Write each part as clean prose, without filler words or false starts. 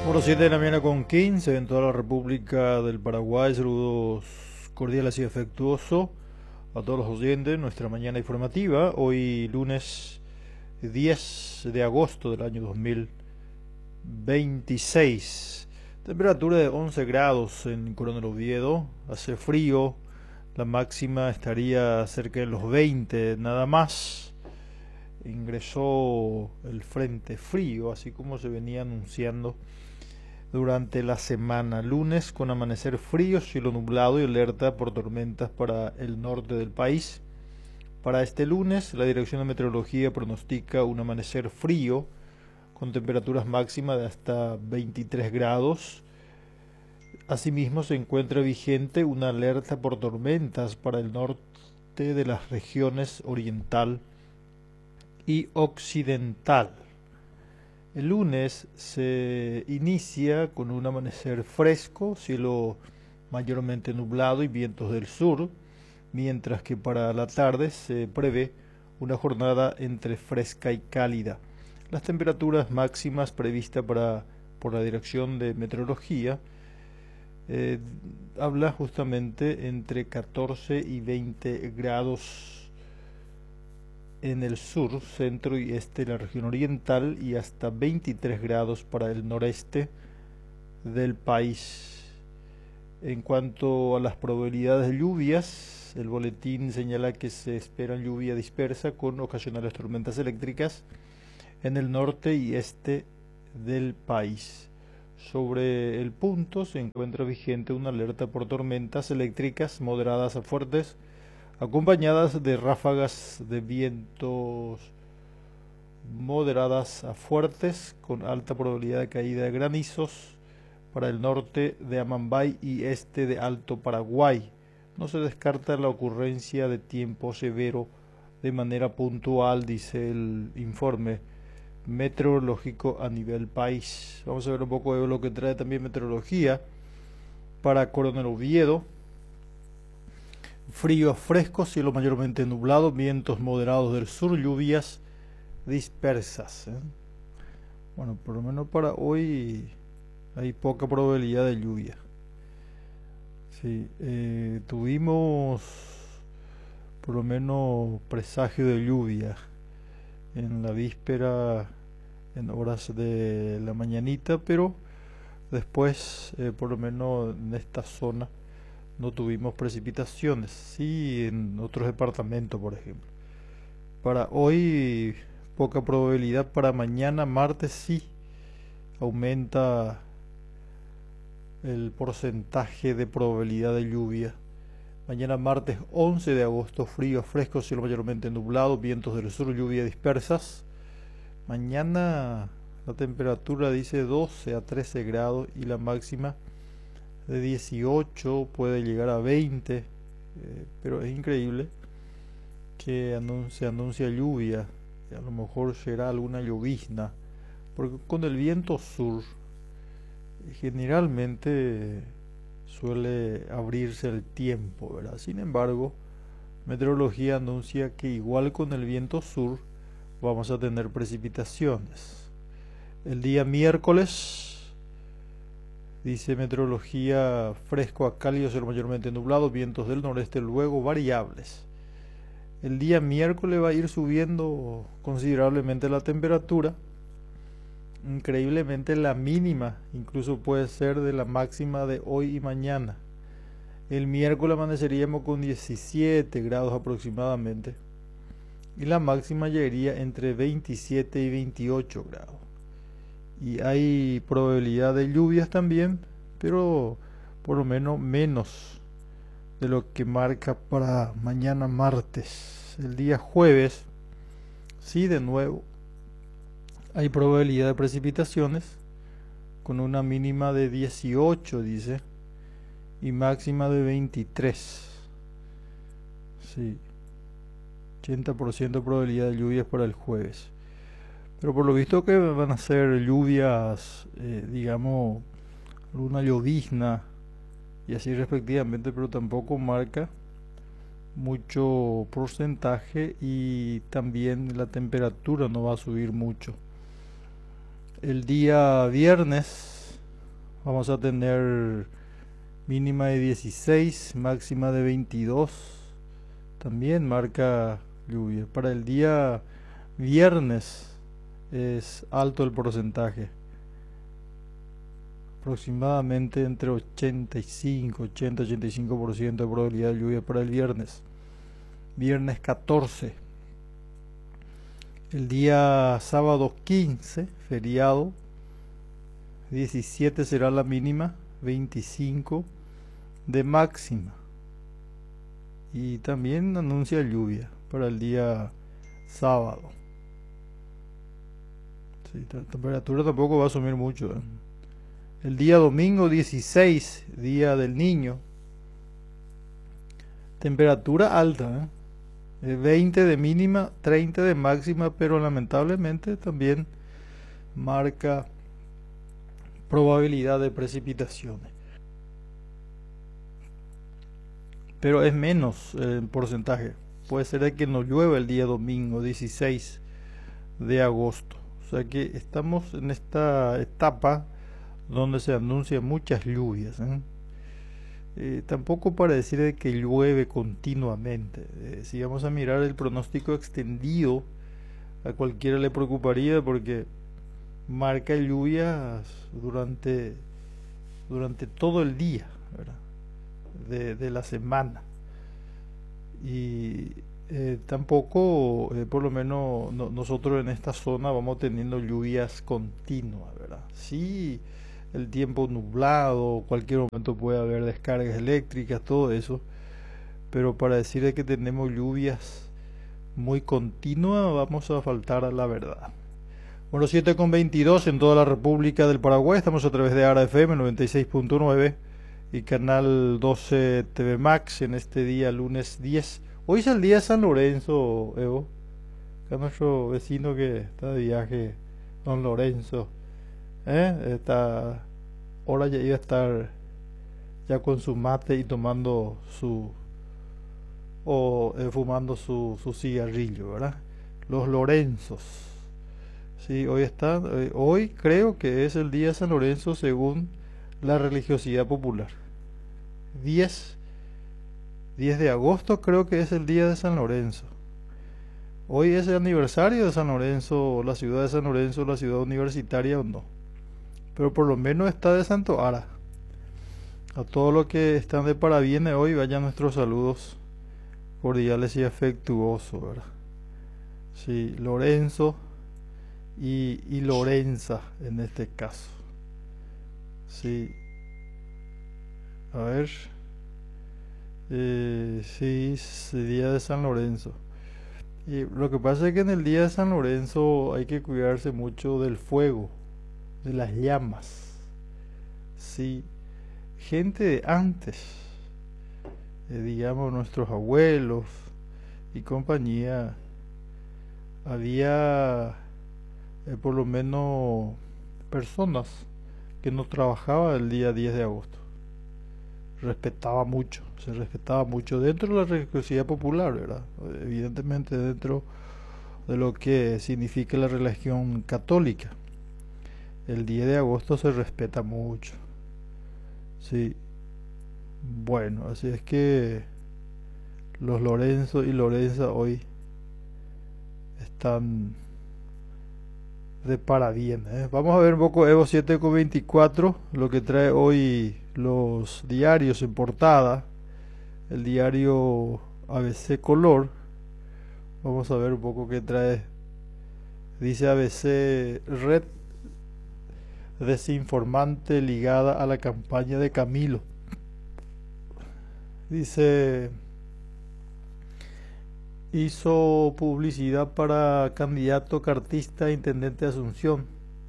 Bueno, 7 de la mañana con 15 en toda la República del Paraguay. Saludos cordiales y afectuosos a todos los oyentes de nuestra mañana informativa. Hoy lunes 10 de agosto del año 2026. Temperatura de 11 grados en Coronel Oviedo. Hace frío. La máxima estaría cerca de los 20 nada más. Ingresó el frente frío, así como se venía anunciando durante la semana. Lunes con amanecer frío, cielo nublado y alerta por tormentas para el norte del país. Para este lunes, la Dirección de Meteorología pronostica un amanecer frío con temperaturas máximas de hasta 23 grados. Asimismo, se encuentra vigente una alerta por tormentas para el norte de las regiones oriental y occidental. El lunes se inicia con un amanecer fresco, cielo mayormente nublado y vientos del sur, mientras que para la tarde se prevé una jornada entre fresca y cálida. Las temperaturas máximas previstas por la Dirección de Meteorología habla justamente entre 14 y 20 grados en el sur, centro y este de la región oriental y hasta 23 grados para el noreste del país. En cuanto a las probabilidades de lluvias, el boletín señala que se esperan lluvia dispersa con ocasionales tormentas eléctricas en el norte y este del país. Sobre el punto se encuentra vigente una alerta por tormentas eléctricas moderadas a fuertes, acompañadas de ráfagas de vientos moderadas a fuertes con alta probabilidad de caída de granizos para el norte de Amambay y este de Alto Paraguay. No se descarta la ocurrencia de tiempo severo de manera puntual, dice el informe meteorológico a nivel país. Vamos a ver un poco de lo que trae también meteorología para Coronel Oviedo. Frío fresco, cielo mayormente nublado, vientos moderados del sur, lluvias dispersas. Bueno, por lo menos para hoy hay poca probabilidad de lluvia. Sí, tuvimos por lo menos presagio de lluvia en la víspera, en horas de la mañanita, pero después, por lo menos en esta zona, no tuvimos precipitaciones, sí en otros departamentos, por ejemplo. Para hoy, poca probabilidad. Para mañana, martes, sí aumenta el porcentaje de probabilidad de lluvia. Mañana, martes 11 de agosto, frío, fresco, cielo mayormente nublado, vientos del sur, lluvia dispersas. Mañana la temperatura dice 12 a 13 grados y la máxima de 18, puede llegar a 20, pero es increíble que se anuncia lluvia, y a lo mejor será alguna llovizna, porque con el viento sur generalmente suele abrirse el tiempo, ¿verdad? Sin embargo, meteorología anuncia que igual con el viento sur vamos a tener precipitaciones. El día miércoles dice meteorología fresco a cálido, cielo mayormente nublado, vientos del noreste luego variables. El día miércoles va a ir subiendo considerablemente la temperatura. Increíblemente la mínima incluso puede ser de la máxima de hoy y mañana. El miércoles amaneceríamos con 17 grados aproximadamente y la máxima llegaría entre 27 y 28 grados. Y hay probabilidad de lluvias también, pero por lo menos menos de lo que marca para mañana martes. El día jueves, sí, de nuevo hay probabilidad de precipitaciones con una mínima de 18, dice, y máxima de 23. Sí, 80% de probabilidad de lluvias para el jueves. Pero por lo visto que van a ser lluvias, digamos, una llovizna y así respectivamente, pero tampoco marca mucho porcentaje y también la temperatura no va a subir mucho. El día viernes Vamos a tener mínima de 16, máxima de 22. También marca lluvia. Para el día viernes es alto el porcentaje. Aproximadamente entre 85% de probabilidad de lluvia para el viernes. Viernes 14. El día sábado 15, feriado, 17 será la mínima, 25 de máxima. Y también anuncia lluvia para el día sábado. Sí, la temperatura tampoco va a subir mucho. El día domingo 16, día del niño, temperatura alta, 20 de mínima, 30 de máxima, pero lamentablemente también marca probabilidad de precipitaciones. Pero es menos el porcentaje. Puede ser de que no llueva el día domingo 16 de agosto. O sea que estamos en esta etapa donde se anuncian muchas lluvias. Tampoco para decir de que llueve continuamente. Si vamos a mirar el pronóstico extendido, a cualquiera le preocuparía porque marca lluvias durante todo el día, ¿verdad? De la semana. Y tampoco, por lo menos nosotros en esta zona vamos teniendo lluvias continuas, ¿verdad? Sí, el tiempo nublado, cualquier momento puede haber descargas eléctricas, todo eso, pero para decir de que tenemos lluvias muy continuas vamos a faltar a la verdad. Bueno, 7:22 en toda la República del Paraguay, estamos a través de ARA FM 96.9 y Canal 12 TV Max en este día lunes 10. Hoy es el día de San Lorenzo, Evo. Acá nuestro vecino que está de viaje, don Lorenzo. Ahora ya iba a estar ya con su mate y tomando fumando su cigarrillo, ¿verdad? Los Lorenzos. Sí, hoy creo que es el día de San Lorenzo según la religiosidad popular. 10 de agosto creo que es el día de San Lorenzo. Hoy es el aniversario de San Lorenzo, la ciudad de San Lorenzo, la ciudad universitaria o no. Pero por lo menos está de Santo Ara. A todos los que están de parabienes hoy, vayan nuestros saludos cordiales y afectuosos, ¿verdad? Sí, Lorenzo y Lorenza en este caso. Sí. A ver. Sí, es el día de San Lorenzo. Y lo que pasa es que en el día de San Lorenzo hay que cuidarse mucho del fuego, de las llamas. Sí, gente de antes, digamos nuestros abuelos y compañía, había por lo menos personas que no trabajaban el día 10 de agosto. Se respetaba mucho dentro de la religiosidad popular, ¿verdad? Evidentemente dentro de lo que significa la religión católica. El 10 de agosto se respeta mucho. Sí. Bueno, así es que los Lorenzo y Lorenza hoy están de parabienes. Vamos a ver un poco Evo 7:24, lo que trae hoy los diarios en portada. El diario ABC Color. Vamos a ver un poco qué trae. Dice ABC: red desinformante ligada a la campaña de Camilo. Dice: hizo publicidad para candidato cartista a intendente de Asunción.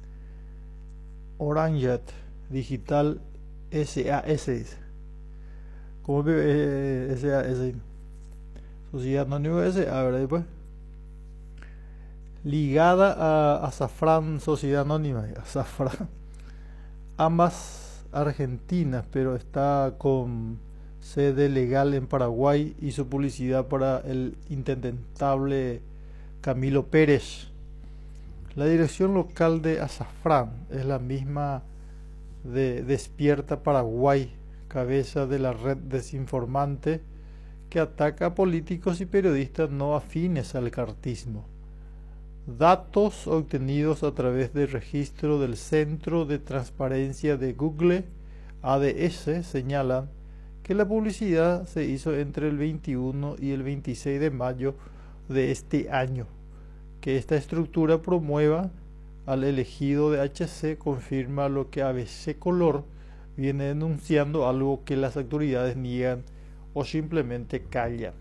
Oranjet Digital SAS. ¿Cómo SAS? Sociedad Anónima SA, ¿verdad? Pues ligada a Azafrán, Sociedad Anónima, Azafrán. Ambas argentinas, pero está con sede legal en Paraguay. Hizo publicidad para el intendentable Camilo Pérez. La dirección local de Azafrán es la misma de Despierta Paraguay, cabeza de la red desinformante que ataca a políticos y periodistas no afines al cartismo. Datos obtenidos a través del registro del Centro de Transparencia de Google, ADS, señalan que la publicidad se hizo entre el 21 y el 26 de mayo de este año. Que esta estructura promueva al elegido de HC confirma lo que ABC Color viene denunciando, algo que las autoridades niegan o simplemente callan.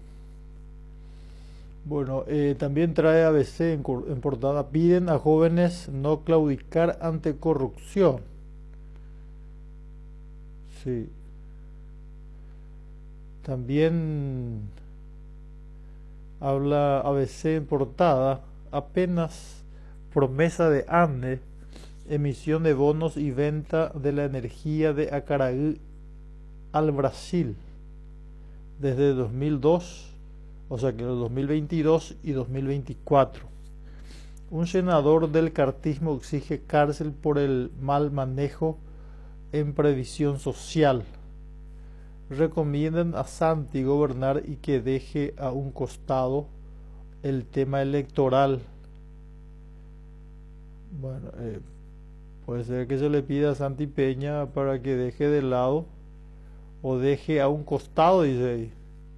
Bueno, también trae ABC en portada: piden a jóvenes no claudicar ante corrupción. Sí. También habla ABC en portada: apenas promesa de ANDE, emisión de bonos y venta de la energía de Acaraí al Brasil desde 2002, o sea que en 2022 y 2024. Un senador del cartismo exige cárcel por el mal manejo en previsión social. Recomiendan a Santi gobernar y que deje a un costado el tema electoral. Bueno, puede ser que se le pida a Santi Peña para que deje de lado o deje a un costado, dice ahí,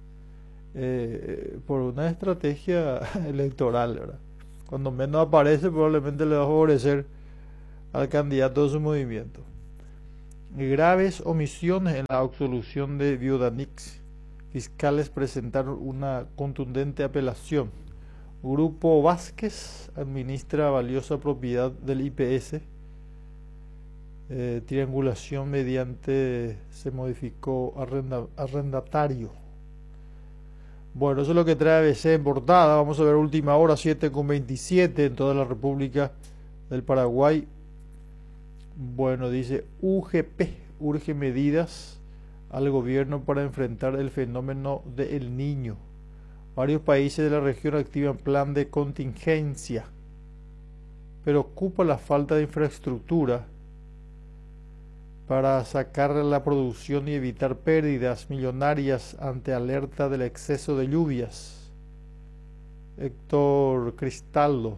por una estrategia electoral, ¿verdad? Cuando menos aparece, probablemente le va a favorecer al candidato de su movimiento. Graves omisiones en la absolución de Biodanix. Fiscales presentaron una contundente apelación. Grupo Vázquez administra valiosa propiedad del IPS. Triangulación mediante se modificó arrendatario. Bueno, eso es lo que trae ABC en portada. Vamos a ver última hora, 7:27 en toda la República del Paraguay. Bueno, dice UGP urge medidas al gobierno para enfrentar el fenómeno del Niño. Varios países de la región activan plan de contingencia. Preocupa la falta de infraestructura para sacar la producción y evitar pérdidas millonarias ante alerta del exceso de lluvias. Héctor Cristaldo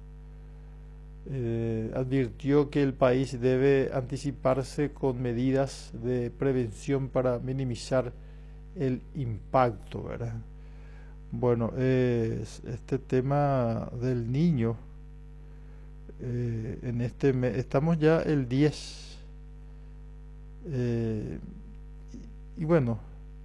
advirtió que el país debe anticiparse con medidas de prevención para minimizar el impacto, ¿verdad? Bueno, este tema del niño, en este mes, estamos ya el 10, y bueno,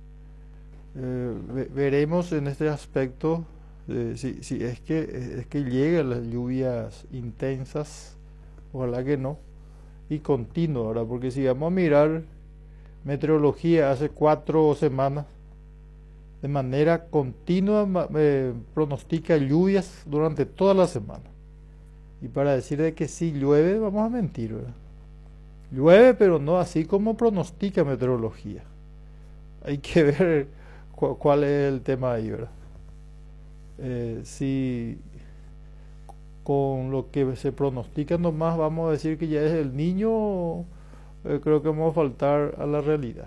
veremos en este aspecto si es que llegan las lluvias intensas, ojalá que no, y continuo, ¿verdad? Porque si vamos a mirar meteorología hace 4 semanas, de manera continua pronostica lluvias durante toda la semana. Y para decir de que si llueve, vamos a mentir, ¿verdad? Llueve, pero no así como pronostica meteorología. Hay que ver cuál es el tema ahí, ¿verdad? Si con lo que se pronostica nomás vamos a decir que ya es el niño, creo que vamos a faltar a la realidad.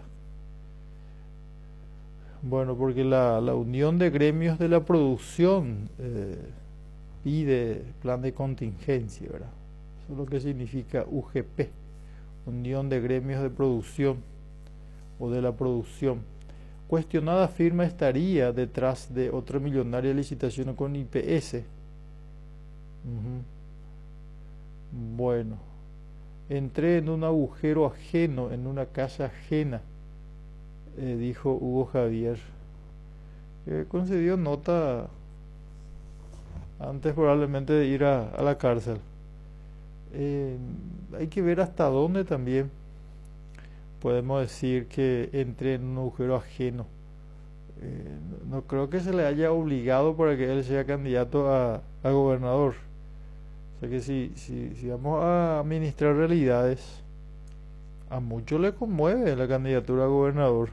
Bueno, porque la Unión de Gremios de la Producción pide plan de contingencia, ¿verdad? Eso es lo que significa UGP, Unión de Gremios de Producción o de la Producción. Cuestionada firma estaría detrás de otra millonaria licitación con IPS. Bueno, entré en un agujero ajeno, en una casa ajena, dijo Hugo Javier. Concedió nota antes probablemente de ir a la cárcel. Hay que ver hasta dónde también podemos decir que entre en un agujero ajeno. No creo que se le haya obligado para que él sea candidato a gobernador. O sea que si vamos a administrar realidades, a muchos le conmueve la candidatura a gobernador.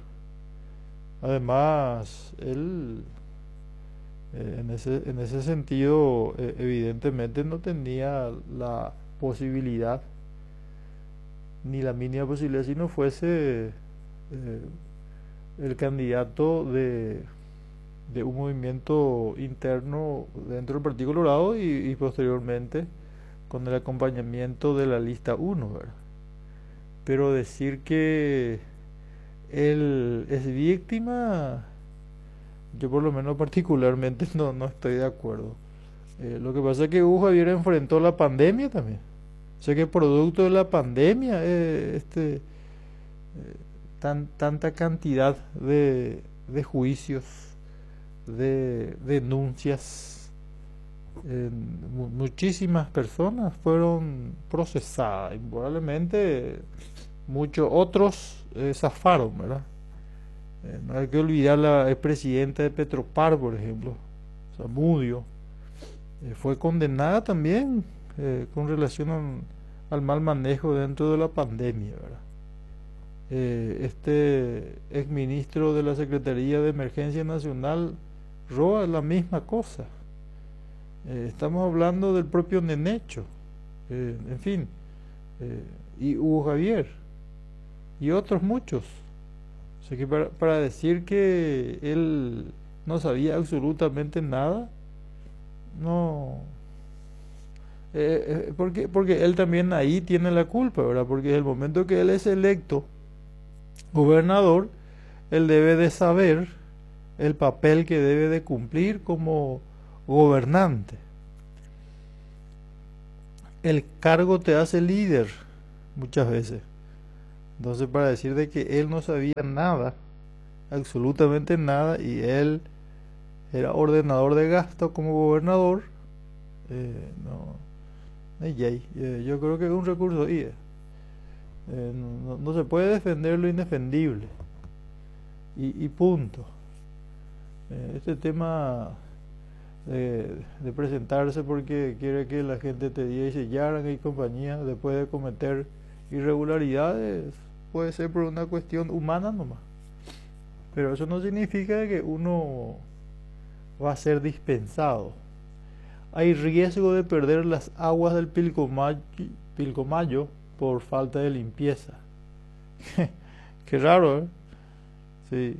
Además, él en ese sentido evidentemente no tenía la posibilidad ni la mínima posibilidad si no fuese el candidato de un movimiento interno dentro del Partido Colorado y posteriormente con el acompañamiento de la lista 1, ¿verdad? Pero decir que él es víctima, yo por lo menos particularmente no estoy de acuerdo. Lo que pasa es que Hugo Javier enfrentó la pandemia también. O sea que producto de la pandemia, tanta cantidad de juicios, de denuncias, muchísimas personas fueron procesadas y probablemente muchos otros zafaron, ¿verdad? No hay que olvidar la expresidenta de Petropar, por ejemplo, Zamudio, fue condenada también con relación al mal manejo dentro de la pandemia, ¿verdad? Este exministro de la Secretaría de Emergencia Nacional, Roa, la misma cosa. Estamos hablando del propio Nenecho, en fin, y Hugo Javier, y otros muchos. O sea que para decir que él no sabía absolutamente nada, no, porque él también ahí tiene la culpa, ¿verdad? Porque en el momento que él es electo gobernador, él debe de saber el papel que debe de cumplir como gobernante. El cargo te hace líder muchas veces. Entonces, para decir de que él no sabía nada, absolutamente nada, y él era ordenador de gasto como gobernador, yo creo que es un recurso y no se puede defender lo indefendible y punto. Este tema de presentarse porque quiere que la gente te diga y se Yaranga y compañía después de cometer irregularidades puede ser por una cuestión humana nomás, pero eso no significa que uno va a ser dispensado. Hay riesgo de perder las aguas del Pilcomayo por falta de limpieza. Qué raro, ¿eh? Sí,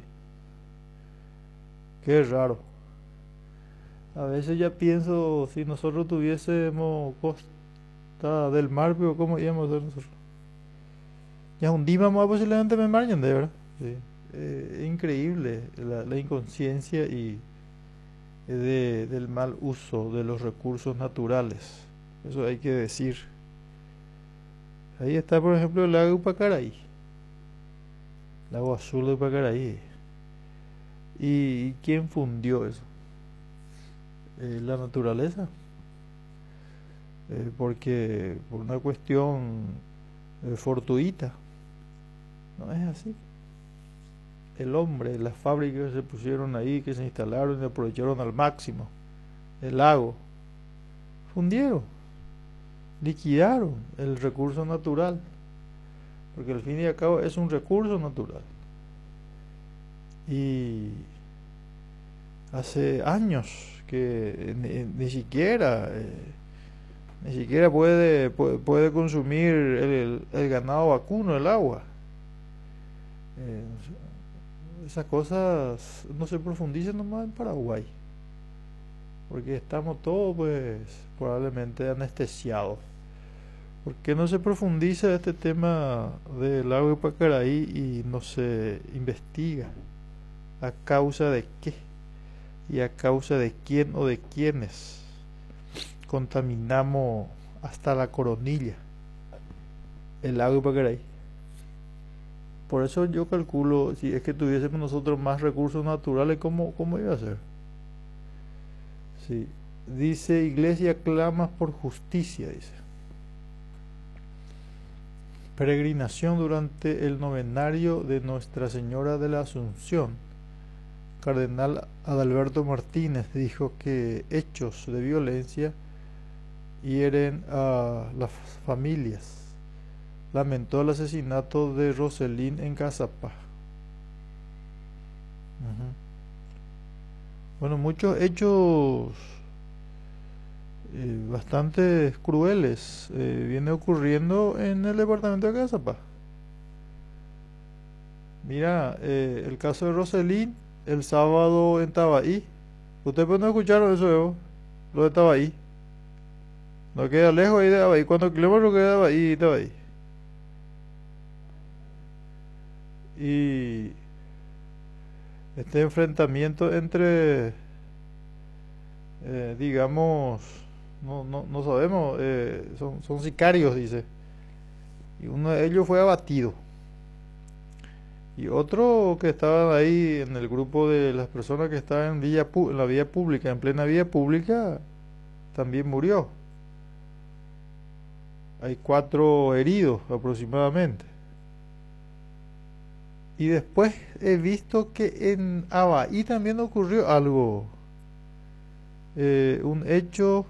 qué raro. A veces ya pienso, si nosotros tuviésemos Costa del Mar, pero ¿cómo íbamos a hacer nosotros? Ya hundíamos posiblemente me margen, de verdad. Sí. Increíble la inconsciencia y del mal uso de los recursos naturales. Eso hay que decir. Ahí está, por ejemplo, el lago Pacaraí, el lago azul de Pacaraí. ¿Y quién fundió eso? La naturaleza. Porque por una cuestión fortuita. No es así. El hombre, las fábricas que se pusieron ahí, que se instalaron y aprovecharon al máximo el lago, fundieron, liquidaron el recurso natural, porque al fin y al cabo es un recurso natural. Y hace años que ni siquiera puede consumir el ganado vacuno el agua. Esas cosas no se profundizan nomás en Paraguay, porque estamos todos pues probablemente anestesiados. ¿Por qué no se profundiza este tema del lago de Pacaraí y no se investiga a causa de qué y a causa de quién o de quiénes contaminamos hasta la coronilla el lago de Pacaraí? Por eso yo calculo, si es que tuviésemos nosotros más recursos naturales, ¿cómo iba a ser? Sí. Dice, Iglesia clama por justicia, dice. Peregrinación durante el novenario de Nuestra Señora de la Asunción. Cardenal Adalberto Martínez dijo que hechos de violencia hieren a las familias. Lamentó el asesinato de Roselín en Cazapá. Bueno, muchos hechos bastante crueles viene ocurriendo en el departamento de Cazapá. Mira, el caso de Roselín, el sábado en Tabaí. Ustedes pues no escucharon eso, Evo, lo de Tabaí. No queda lejos ahí de Tabaí. ¿Cuántos kilómetros queda de Tabaí, Tabaí? Y este enfrentamiento entre, digamos, no sabemos, son sicarios, dice. Y uno de ellos fue abatido. Y otro que estaba ahí en el grupo de las personas que estaban en la vía pública, en plena vía pública, también murió. Hay 4 heridos aproximadamente. Y después he visto que en Abaí también ocurrió algo. Un hecho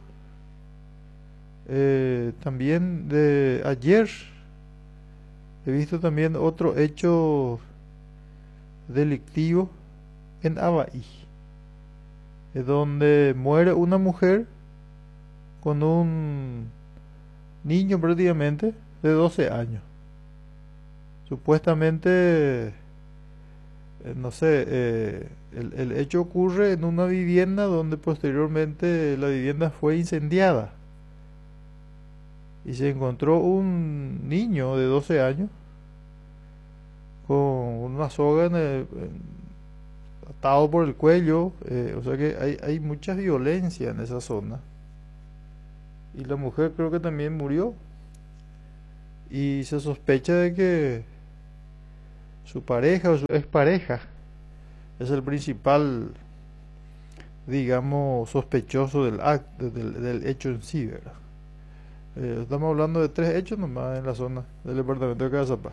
también de ayer. He visto también otro hecho delictivo en Abaí, donde muere una mujer con un niño prácticamente de 12 años. Supuestamente, no sé, el hecho ocurre en una vivienda donde posteriormente la vivienda fue incendiada y se encontró un niño de 12 años con una soga atado por el cuello, o sea que hay mucha violencia en esa zona. Y la mujer creo que también murió. Y se sospecha de que su pareja o su expareja es el principal, digamos, sospechoso del acto, del hecho en sí, ¿verdad? Estamos hablando de 3 hechos nomás en la zona del departamento de Cazapá.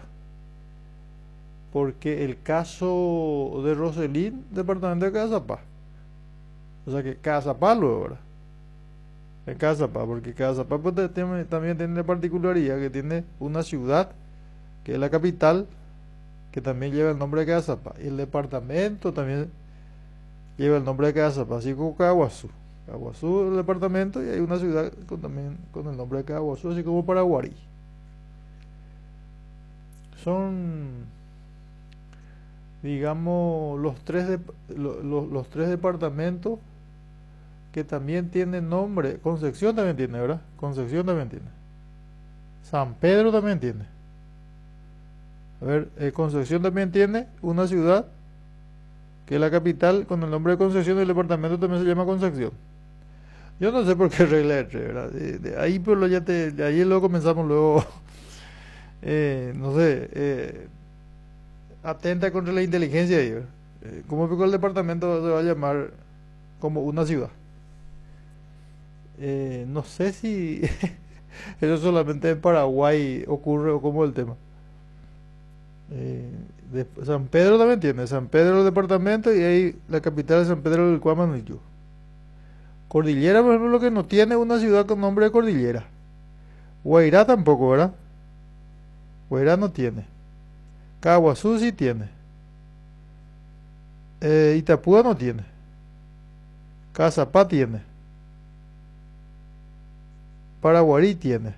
Porque el caso de Roselín, departamento de Cazapá. O sea que Cazapá luego, ¿verdad? En Cazapá, porque Cazapá pues, también tiene la particularidad que tiene una ciudad, que es la capital, que también lleva el nombre de Cazapá. Y el departamento también lleva el nombre de Cazapá, así como Caguazú. Caguazú es el departamento y hay una ciudad también con el nombre de Caguazú, así como Paraguarí. Son, digamos, los tres departamentos que también tienen nombre. Concepción también tiene, ¿verdad? Concepción también tiene. San Pedro también tiene. A ver, Concepción también tiene una ciudad que es la capital con el nombre de Concepción y el departamento también se llama Concepción. Yo no sé por qué regla de tres, ¿verdad? De ahí pues de ahí luego comenzamos luego, no sé, atenta contra la inteligencia ahí, ¿verdad? ¿Cómo que el departamento se va a llamar como una ciudad? No sé si eso solamente en Paraguay ocurre o cómo es el tema. San Pedro también tiene, San Pedro el departamento y ahí la capital es San Pedro del Cuamanillo. Cordillera, por ejemplo, lo que no tiene una ciudad con nombre de Cordillera. Guairá tampoco, ¿verdad? Guairá no tiene. Caguazú sí tiene. Itapúa no tiene. Cazapá tiene. Paraguarí tiene.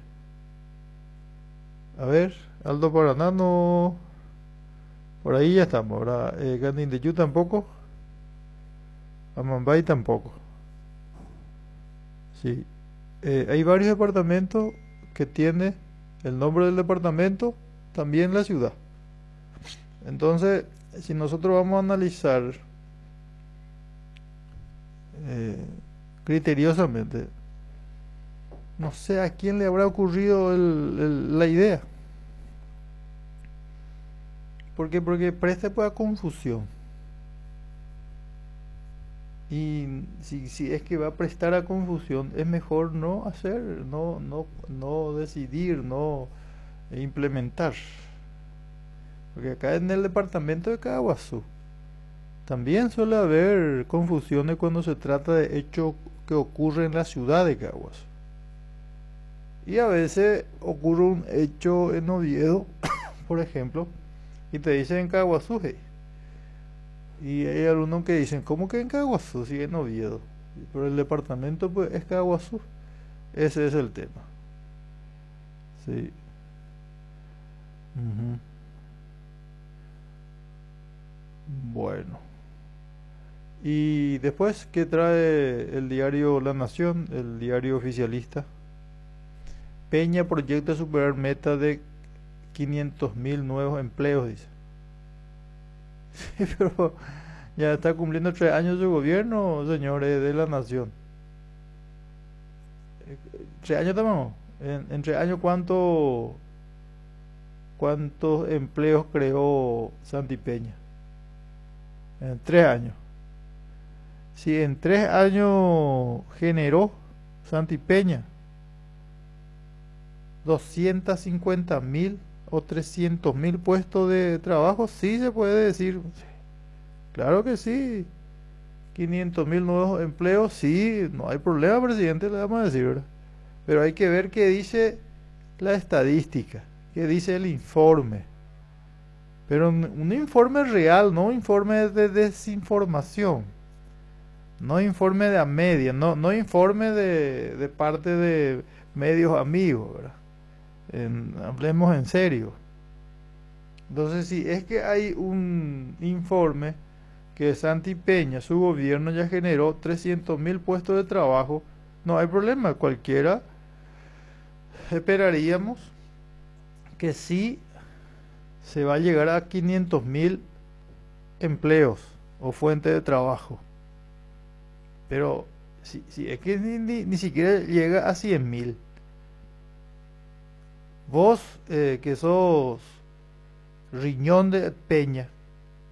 A ver, Alto Paraná no. Por ahí ya estamos, ¿verdad? Canindeyú tampoco. Amambay tampoco. Sí. Hay varios departamentos que tiene el nombre del departamento, también la ciudad. Entonces, si nosotros vamos a analizar criteriosamente, no sé a quién le habrá ocurrido la idea. ¿Por qué? Porque presta para confusión. Y si es que va a prestar a confusión, es mejor no hacer, no decidir, no implementar. Porque acá en el departamento de Caguazú también suele haber confusiones cuando se trata de hechos que ocurren en la ciudad de Caguazú. Y a veces ocurre un hecho en Oviedo, por ejemplo, y te dicen en Caguazú, hey. Y hay algunos que dicen, ¿cómo que en Caguazú? Si en Oviedo. Pero el departamento pues es Caguazú. Ese es el tema. Sí. Ujú. Bueno. Y después, ¿qué trae el diario La Nación, el diario oficialista? Peña proyecta superar meta de 500.000 nuevos empleos, dice. Sí, pero ya está cumpliendo 3 años de gobierno, señores de La Nación. 3 años también. En 3 años, ¿cuántos empleos creó Santi Peña? En 3 años. Si en 3 años generó Santi Peña 250.000 o 300.000 puestos de trabajo, sí se puede decir. Claro que sí. 500.000 nuevos empleos, sí, no hay problema, presidente, le vamos a decir, ¿verdad? Pero hay que ver qué dice la estadística, qué dice el informe. Pero un informe real, no un informe de desinformación, no informe de a media, no informe de parte de medios amigos, ¿verdad? Hablemos en serio. Entonces, si es que hay un informe que Santi Peña, su gobierno ya generó 300.000 puestos de trabajo, no hay problema, cualquiera esperaríamos que sí se va a llegar a 500.000 empleos o fuentes de trabajo. Pero si es que ni siquiera llega a 100.000. Vos, que sos riñón de Peña,